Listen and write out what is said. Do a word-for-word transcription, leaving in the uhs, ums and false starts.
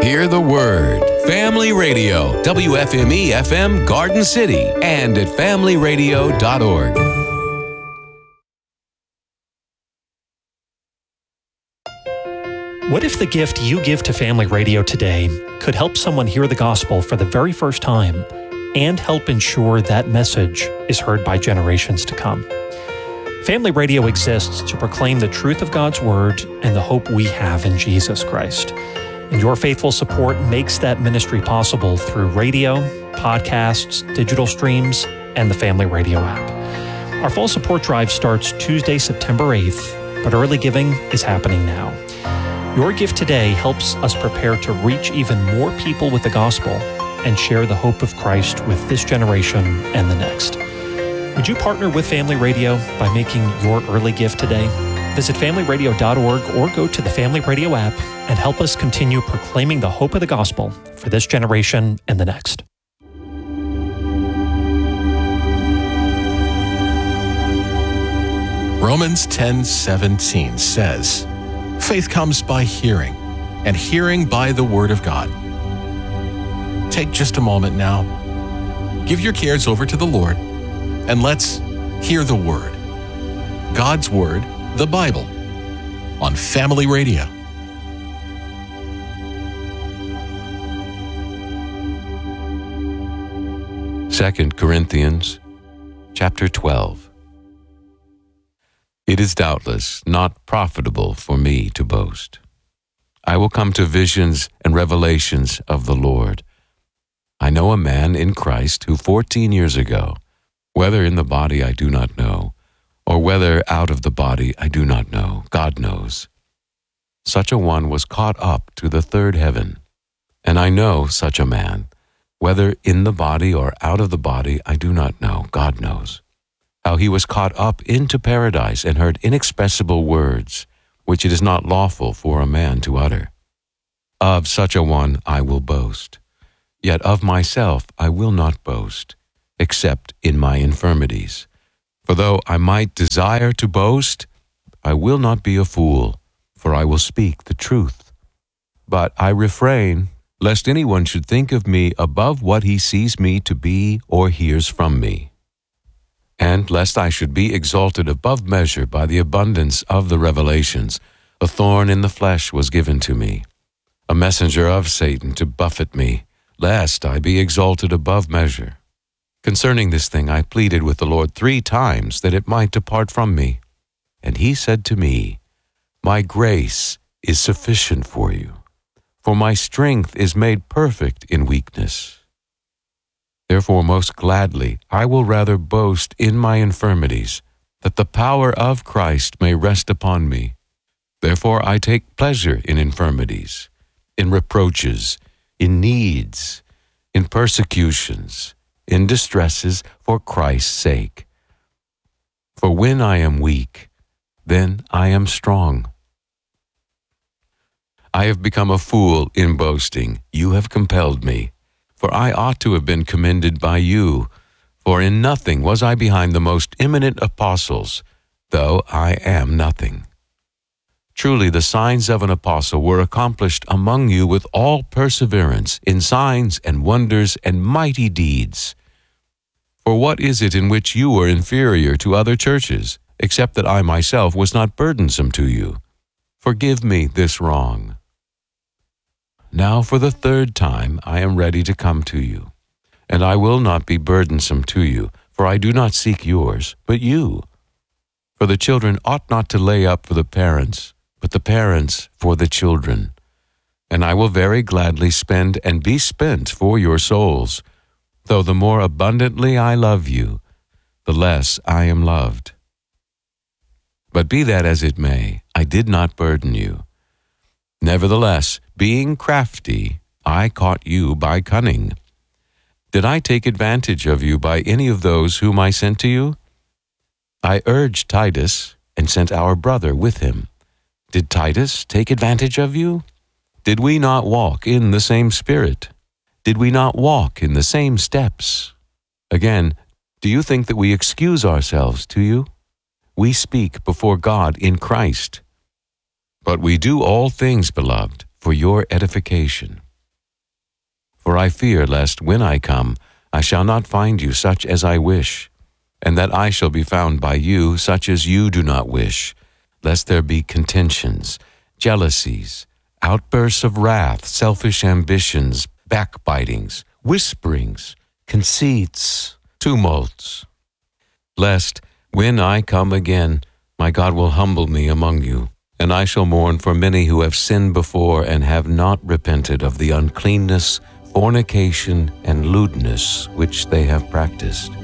Hear the Word. Family Radio, W F M E F M Garden City, and at family radio dot org. What if the gift you give to Family Radio today could help someone hear the gospel for the very first time and help ensure that message is heard by generations to come? Family Radio exists to proclaim the truth of God's Word and the hope we have in Jesus Christ. And your faithful support makes that ministry possible through radio, podcasts, digital streams, and the Family Radio app. Our full support drive starts Tuesday, September eighth, but early giving is happening now. Your gift today helps us prepare to reach even more people with the gospel and share the hope of Christ with this generation and the next. Would you partner with Family Radio by making your early gift today? Visit family radio dot org or go to the Family Radio app and help us continue proclaiming the hope of the gospel for this generation and the next. Romans ten seventeen says, "Faith comes by hearing, and hearing by the Word of God." Take just a moment now. Give your cares over to the Lord, and let's hear the Word. God's Word, the Bible, on Family Radio. Second Corinthians chapter twelve. It is doubtless not profitable for me to boast. I will come to visions and revelations of the Lord. I know a man in Christ who fourteen years ago, whether in the body I do not know, or whether out of the body I do not know, God knows. Such a one was caught up to the third heaven. And I know such a man, whether in the body or out of the body I do not know, God knows, how he was caught up into paradise and heard inexpressible words, which it is not lawful for a man to utter. Of such a one I will boast. Yet of myself I will not boast, except in my infirmities. For though I might desire to boast, I will not be a fool, for I will speak the truth. But I refrain, lest anyone should think of me above what he sees me to be or hears from me. And lest I should be exalted above measure by the abundance of the revelations, a thorn in the flesh was given to me, a messenger of Satan to buffet me, lest I be exalted above measure. Concerning this thing I pleaded with the Lord three times that it might depart from me. And he said to me, My grace is sufficient for you, for my strength is made perfect in weakness. Therefore most gladly I will rather boast in my infirmities, that the power of Christ may rest upon me. Therefore I take pleasure in infirmities, in reproaches, in needs, in persecutions, in distresses for Christ's sake. For when I am weak, then I am strong. I have become a fool in boasting. You have compelled me, for I ought to have been commended by you. For in nothing was I behind the most eminent apostles, though I am nothing. Truly the signs of an apostle were accomplished among you with all perseverance, in signs and wonders and mighty deeds. For what is it in which you were inferior to other churches, except that I myself was not burdensome to you? Forgive me this wrong. Now for the third time I am ready to come to you, and I will not be burdensome to you, for I do not seek yours, but you. For the children ought not to lay up for the parents, but the parents for the children. And I will very gladly spend and be spent for your souls, though the more abundantly I love you, the less I am loved. But be that as it may, I did not burden you. Nevertheless, being crafty, I caught you by cunning. Did I take advantage of you by any of those whom I sent to you? I urged Titus and sent our brother with him. Did Titus take advantage of you? Did we not walk in the same spirit? Did we not walk in the same steps? Again, do you think that we excuse ourselves to you? We speak before God in Christ. But we do all things, beloved, for your edification. For I fear lest when I come, I shall not find you such as I wish, and that I shall be found by you such as you do not wish, lest there be contentions, jealousies, outbursts of wrath, selfish ambitions, backbitings, whisperings, conceits, tumults. Lest, when I come again, my God will humble me among you, and I shall mourn for many who have sinned before and have not repented of the uncleanness, fornication, and lewdness which they have practiced.